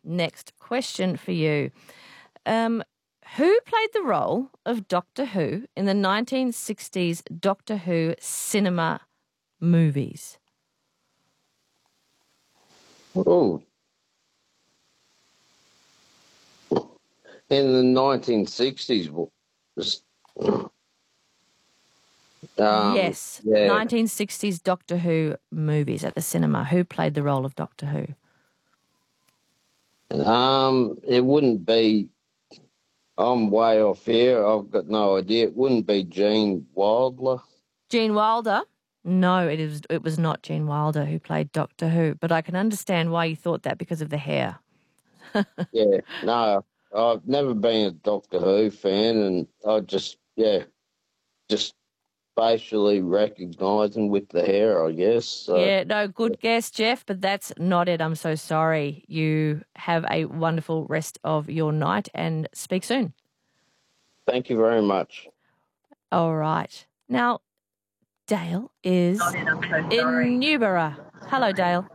next question for you. Who played the role of Doctor Who in the 1960s Doctor Who cinema movies? Oh. In the 1960s. Yes, yeah. 1960s Doctor Who movies at the cinema. Who played the role of Doctor Who? It wouldn't be. I'm way off here. I've got no idea. It wouldn't be Gene Wilder. Gene Wilder? No, it was not Gene Wilder who played Doctor Who, but I can understand why you thought that because of the hair. Yeah, no, I've never been a Doctor Who fan, and I just facially recognising with the hair, I guess. So. Yeah, no, good guess, Jeff, but that's not it. I'm so sorry. You have a wonderful rest of your night and speak soon. Thank you very much. All right. Now, Dale is in Newborough. Hello, Dale.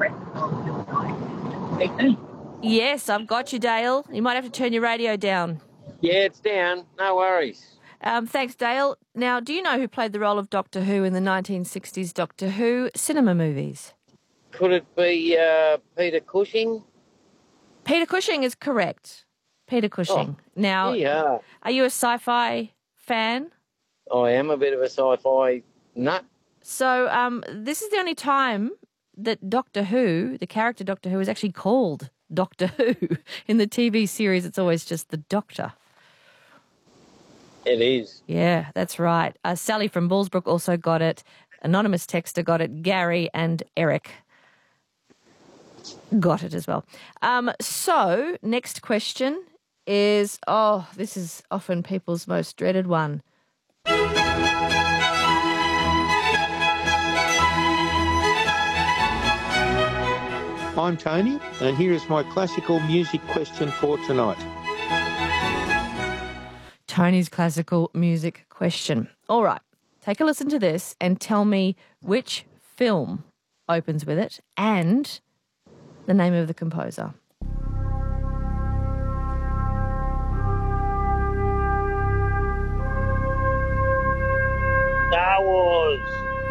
Yes, I've got you, Dale. You might have to turn your radio down. Yeah, it's down. No worries. Thanks, Dale. Now, do you know who played the role of Doctor Who in the 1960s Doctor Who cinema movies? Could it be Peter Cushing? Peter Cushing is correct. Peter Cushing. Now, are you a sci-fi fan? I am a bit of a sci-fi nut. So this is the only time that Doctor Who, the character Doctor Who, is actually called Doctor Who. In the TV series, it's always just the Doctor. It is. Yeah, that's right. Sally from Bullsbrook also got it. Anonymous texter got it. Gary and Eric got it as well. So, next question is, this is often people's most dreaded one. I'm Tony, and here is my classical music question for tonight. Tony's classical music question. All right, take a listen to this and tell me which film opens with it and the name of the composer. Star Wars.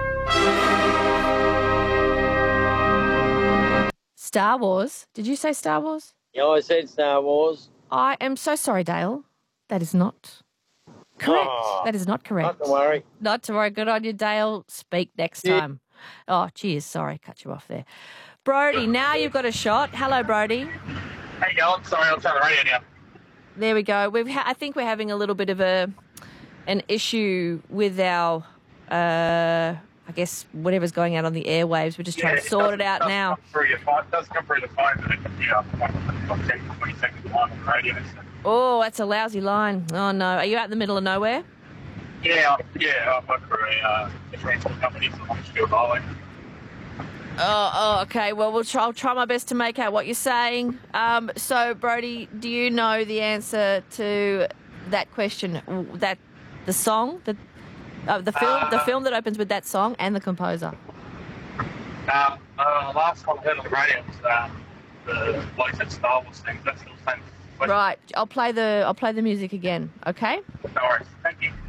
Star Wars? Did you say Star Wars? Yeah, I said Star Wars. I am so sorry, Dale. That is not correct. That is not correct. Not to worry. Not to worry. Good on you, Dale. Speak next time. Oh, cheers. Sorry, cut you off there. Brody, now you've got a shot. Hello, Brody. How you going? Sorry, I'll turn the radio down. There we go. I think we're having a little bit of an issue with our, I guess, whatever's going out on the airwaves. We're just trying to sort it out now. It does come through the phone, but it can be like 10 to 20 seconds line on the radio. So. Oh, that's a lousy line. Oh, no. Are you out in the middle of nowhere? Yeah, I work for a transport company, so I'm still rolling. Oh, okay. Well, I'll try my best to make out what you're saying. So, Brody, do you know the answer to that question? The song, the film that opens with that song, and the composer. The last one I heard on the radio was the bloke said Star Wars things. That's still the same question. Right. I'll play the music again. Okay. No worries. Thank you.